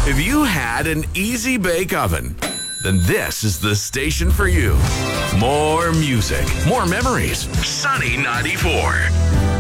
If you had an easy bake oven, then this is the station for you. More music, more memories. Sunny 94.